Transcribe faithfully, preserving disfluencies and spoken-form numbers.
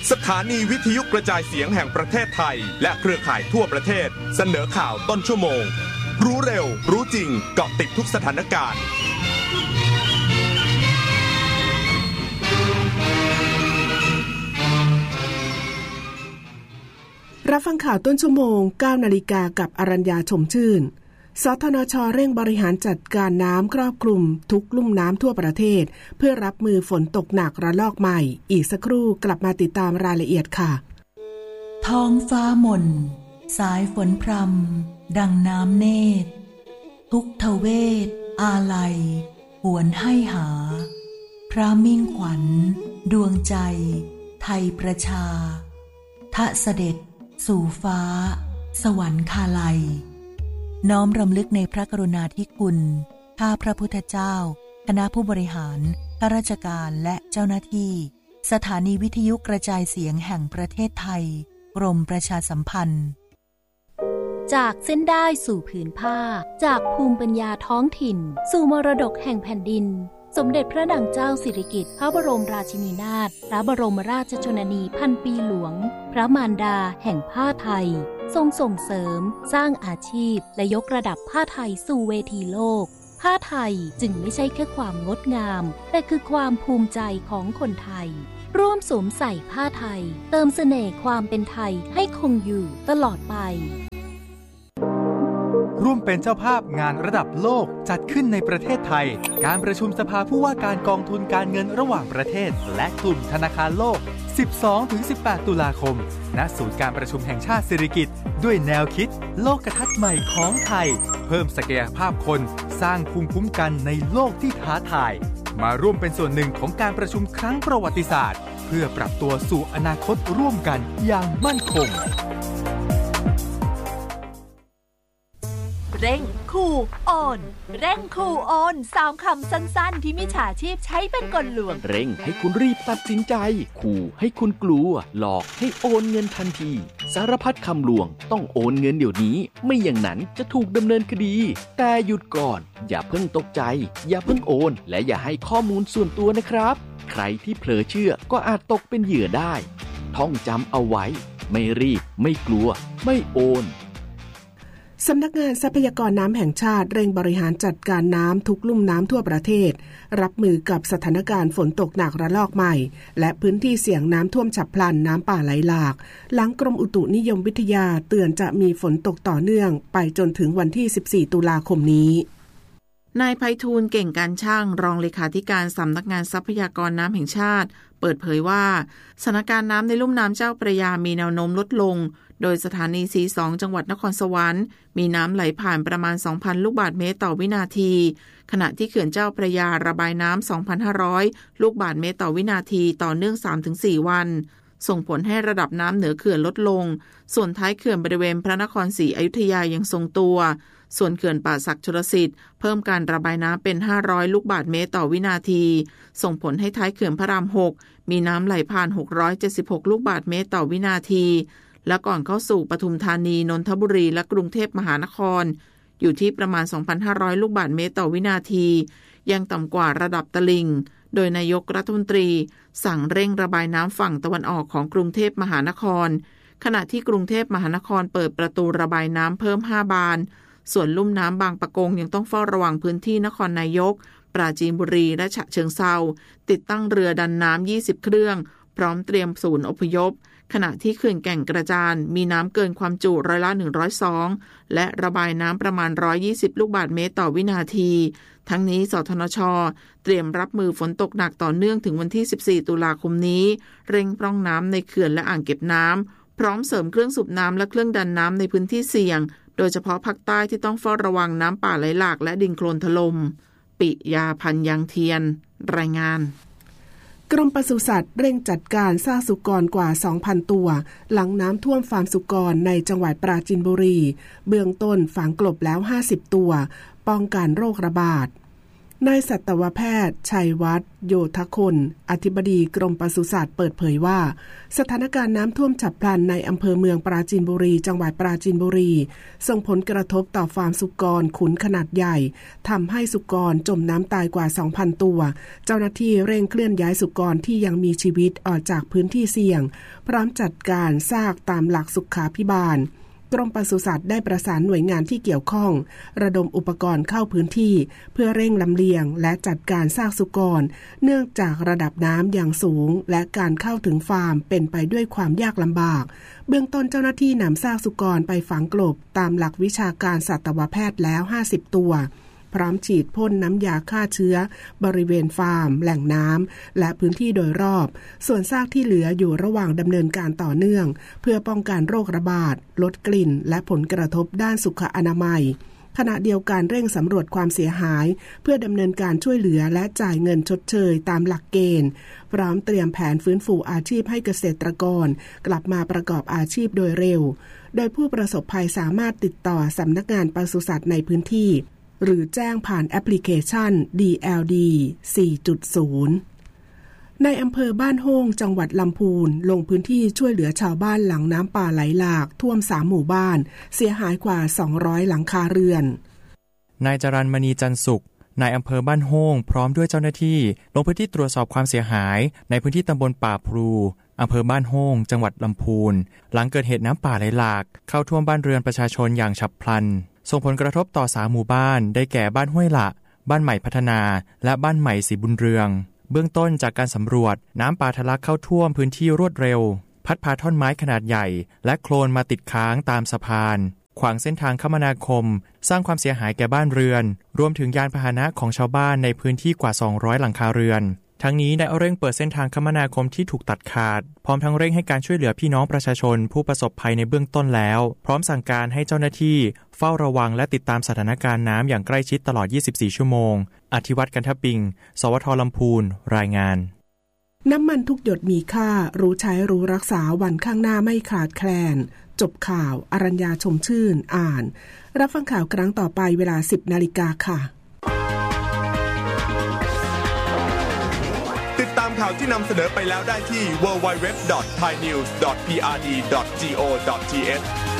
สถานีวิทยุกระจายเสียงแห่งประเทศไทยและเครือข่ายทั่วประเทศเสนอข่าวต้นชั่วโมงรู้เร็วรู้จริงเกาะติดทุกสถานการณ์รับฟังข่าวต้นชั่วโมง เก้านาฬิกากับอรัญญาชมชื่นสทนช.เร่งบริหารจัดการน้ำครอบคลุมทุกลุ่มน้ำทั่วประเทศเพื่อรับมือฝนตกหนักระลอกใหม่อีกสักครู่กลับมาติดตามรายละเอียดค่ะท้องฟ้าหม่นสายฝนพรำดังน้ำเนตรทุกทเวทอาลัยหวนให้หาพระมิ่งขวัญดวงใจไทยประชาทะเสด็จสู่ฟ้าสวรรคาลัยน้อมรำลึกในพระกรุณาธิคุณข้าพระพุทธเจ้าคณะผู้บริหารข้าราชการและเจ้าหน้าที่สถานีวิทยุกระจายเสียงแห่งประเทศไทยกรมประชาสัมพันธ์จากเส้นได้สู่ผืนผ้าจากภูมิปัญญาท้องถิ่นสู่มรดกแห่งแผ่นดินสมเด็จพระนางเจ้าสิริกิติ์พระบรมราชินีนาถพระบรมราชชนนีพันปีหลวงพระมารดาแห่งผ้าไทยทรงส่งเสริมสร้างอาชีพและยกระดับผ้าไทยสู่เวทีโลกผ้าไทยจึงไม่ใช่แค่ความงดงามแต่คือความภูมิใจของคนไทยร่วมสวมใส่ผ้าไทยเติมเสน่ห์ความเป็นไทยให้คงอยู่ตลอดไปร่วมเป็นเจ้าภาพงานระดับโลกจัดขึ้นในประเทศไทยการประชุมสภาผู้ว่าการกองทุนการเงินระหว่างประเทศและกลุ่มธนาคารโลก สิบสองถึงสิบแปด ตุลาคมณศูนย์การประชุมแห่งชาติสิริกิติ์ด้วยแนวคิดโลกทัศน์ใหม่ของไทยเพิ่มศักยภาพคนสร้างภูมิคุ้มกันในโลกที่ท้าทายมาร่วมเป็นส่วนหนึ่งของการประชุมครั้งประวัติศาสตร์เพื่อปรับตัวสู่อนาคตร่วมกันอย่างมั่นคงเร่งคูโอนเร่งคูโอนสามคำสั้นๆที่มิจฉาชีพใช้เป็นกลลวงเร่งให้คุณรีบตัดสินใจขู่ให้คุณกลัวหลอกให้โอนเงินทันทีสารพัดคำลวงต้องโอนเงินเดี๋ยวนี้ไม่อย่างนั้นจะถูกดำเนินคดีแต่หยุดก่อนอย่าเพิ่งตกใจอย่าเพิ่งโอนและอย่าให้ข้อมูลส่วนตัวนะครับใครที่เผลอเชื่อก็อาจตกเป็นเหยื่อได้ท่องจำเอาไว้ไม่รีบไม่กลัวไม่โอนสำนักงานทรัพยากรน้ำแห่งชาติเร่งบริหารจัดการน้ำทุกลุ่มน้ำทั่วประเทศรับมือกับสถานการณ์ฝนตกหนักระลอกใหม่และพื้นที่เสี่ยงน้ำท่วมฉับพลันน้ำป่าไหลหลากหลังกรมอุตุนิยมวิทยาเตือนจะมีฝนตกต่อเนื่องไปจนถึงวันที่สิบสี่ตุลาคมนี้นายไพฑูรย์เก่งการช่างรองเลขาธิการสำนักงานทรัพยากรน้ำแห่งชาติเปิดเผยว่าสถานการณ์น้ำในลุ่มน้ำเจ้าพระยามีแนวโน้มลดลงโดยสถานีสีสองจังหวัดนครสวรรค์มีน้ำไหลผ่านประมาณ สองพัน ลูกบาศก์เมตรต่อวินาทีขณะที่เขื่อนเจ้าพระยาระบายน้ำ สองพันห้าร้อย ลูกบาศก์เมตรต่อวินาทีต่อเนื่อง สามถึงสี่ วันส่งผลให้ระดับน้ำเหนือเขื่อนลดลงส่วนท้ายเขื่อนบริเวณพระนครศรีอยุธยายังทรงตัวส่วนเขื่อนป่าสักชลสิทธิ์เพิ่มการระบายน้ำเป็นห้าร้อยลูกบาศก์เมตรต่อวินาทีส่งผลให้ท้ายเขื่อนพระรามหกมีน้ำไหลผ่านหกร้อยเจ็ดสิบหกลูกบาศก์เมตรต่อวินาทีและก่อนเข้าสู่ปทุมธานีนนทบุรีและกรุงเทพมหานครอยู่ที่ประมาณ สองพันห้าร้อย ลูกบาศก์เมตรต่อวินาทียังต่ำกว่าระดับตลิ่งโดยนายกรัฐมนตรีสั่งเร่งระบายน้ำฝั่งตะวันออกของกรุงเทพมหานครขณะที่กรุงเทพมหานครเปิดประตูระบายน้ำเพิ่มห้าบานส่วนลุ่มน้ำบางปะกงยังต้องเฝ้าระวังพื้นที่นครนายกปราจีนบุรีและฉะเชิงเทราติดตั้งเรือดันน้ำยี่สิบเครื่องพร้อมเตรียมศูนย์อพยพขณะที่เขื่อนแก่งกระจานมีน้ำเกินความจุร้อยละหนึ่งร้อยสองและระบายน้ำประมาณหนึ่งร้อยยี่สิบลูกบาศก์เมตรต่อวินาทีทั้งนี้สทนช.เตรียมรับมือฝนตกหนักต่อเนื่องถึงวันที่สิบสี่ตุลาคมนี้เร่งพร่องน้ำในเขื่อนและอ่างเก็บน้ำพร้อมเสริมเครื่องสูบน้ำและเครื่องดันน้ำในพื้นที่เสี่ยงโดยเฉพาะภาคใต้ที่ต้องเฝ้าระวังน้ำป่าไหลหลากและดินโคลนถล่มปิยาพันธ์ยังเทียนรายงานกรมปศุสัตว์เร่งจัดการซากสุกรกว่า สองพัน ตัวหลังน้ำท่วมฟาร์มสุกรในจังหวัดปราจีนบุรีเบื้องต้นฝังกลบแล้วห้าสิบตัวป้องกันโรคระบาดนายสัตวแพทย์ชัยวัฒน์โยธคนอธิบดีกรมปศุสัตว์เปิดเผยว่าสถานการณ์น้ำท่วมฉับพลันในอำเภอเมืองปราจีนบุรีจังหวัดปราจีนบุรีส่งผลกระทบต่อฟาร์มสุกรขุนขนาดใหญ่ทำให้สุกรจมน้ำตายกว่า สองพัน ตัวเจ้าหน้าที่เร่งเคลื่อนย้ายสุกรที่ยังมีชีวิตออกจากพื้นที่เสี่ยงพร้อมจัดการซากตามหลักสุขาภิบาลกรมปศุสัตว์ได้ประสานหน่วยงานที่เกี่ยวข้องระดมอุปกรณ์เข้าพื้นที่เพื่อเร่งลำเลียงและจัดการซากสุกรเนื่องจากระดับน้ำอย่างสูงและการเข้าถึงฟาร์มเป็นไปด้วยความยากลำบากเบื้องต้นเจ้าหน้าที่นำซากสุกรไปฝังกลบตามหลักวิชาการสัตวแพทย์แล้วห้าสิบตัวพร้อมฉีดพ่นน้ำยาฆ่าเชื้อบริเวณฟาร์มแหล่งน้ำและพื้นที่โดยรอบส่วนซากที่เหลืออยู่ระหว่างดำเนินการต่อเนื่องเพื่อป้องกันโรคระบาดลดกลิ่นและผลกระทบด้านสุขอนามัยขณะเดียวกันเร่งสำรวจความเสียหายเพื่อดำเนินการช่วยเหลือและจ่ายเงินชดเชยตามหลักเกณฑ์พร้อมเตรียมแผนฟื้นฟูอาชีพให้เกษตรกรกลับมาประกอบอาชีพโดยเร็วโดยผู้ประสบภัยสามารถติดต่อสำนักงานปศุสัตว์ในพื้นที่หรือแจ้งผ่านแอปพลิเคชัน ดี แอล ดี สี่จุดศูนย์ ในอำเภอบ้านโฮ่งจังหวัดลำพูนลงพื้นที่ช่วยเหลือชาวบ้านหลังน้ำป่าไหลหลากท่วมสามหมู่บ้านเสียหายกว่าสองร้อยหลังคาเรือนนายจรัญมณีจันสุขนายอำเภอบ้านโฮ่งพร้อมด้วยเจ้าหน้าที่ลงพื้นที่ตรวจสอบความเสียหายในพื้นที่ตำบลป่าพลูอำเภอบ้านโฮ่งจังหวัดลำพูนหลังเกิดเหตุน้ำป่าไหลหลากเข้าท่วมบ้านเรือนประชาชนอย่างฉับพลันส่งผลกระทบต่อสามหมู่บ้านได้แก่บ้านห้วยละบ้านใหม่พัฒนาและบ้านใหม่ศรีบุญเรืองเบื้องต้นจากการสำรวจน้ำป่าทะลักเข้าท่วมพื้นที่รวดเร็วพัดพาท่อนไม้ขนาดใหญ่และโคลนมาติดค้างตามสะพานขวางเส้นทางคมนาคมสร้างความเสียหายแก่บ้านเรือนรวมถึงยานพาหนะของชาวบ้านในพื้นที่กว่าสองร้อยหลังคาเรือนทั้งนี้ได้เร่งเปิดเส้นทางคมนาคมที่ถูกตัดขาดพร้อมทั้งเร่งให้การช่วยเหลือพี่น้องประชาชนผู้ประสบภัยในเบื้องต้นแล้วพร้อมสั่งการให้เจ้าหน้าที่เฝ้าระวังและติดตามสถานการณ์น้ำอย่างใกล้ชิดตลอดยี่สิบสี่ชั่วโมงอธิวัฒน์ กันทปิงสวทลำพูนรายงานน้ำมันทุกหยดมีค่ารู้ใช้รู้รักษาวันข้างหน้าไม่ขาดแคลนจบข่าวอรัญญาชมชื่นอ่านรับฟังข่าวครั้งต่อไปเวลา สิบนาฬิกาค่ะติดตามข่าวที่นำเสนอไปแล้วได้ที่ ดับเบิลยู ดับเบิลยู ดับเบิลยู ดอท ไทยนิวส์ ดอท พี อาร์ ดี ดอท จี โอ ดอท ที เอช